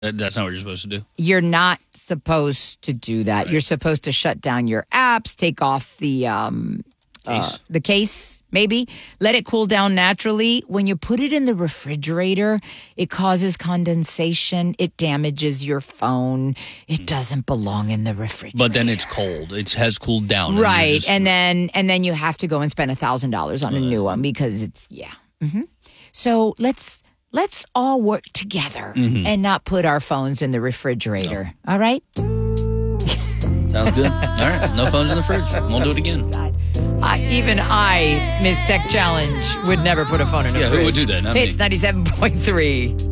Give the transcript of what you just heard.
That's not what you're supposed to do. You're not supposed to do that. Right. You're supposed to shut down your apps, take off the case, maybe. Let it cool down naturally. When you put it in the refrigerator, it causes condensation. It damages your phone. It doesn't belong in the refrigerator. But then it's cold. It has cooled down. Right. And then you have to go and spend $1,000 on a new one because it's, Mm-hmm. So let's all work together and not put our phones in the refrigerator. No. All right? Sounds good. All right. No phones in the fridge. Won't do it again. Even I, Miss Tech Challenge, would never put a phone in a fridge. Yeah, who would do that? Not It's me. 97.3.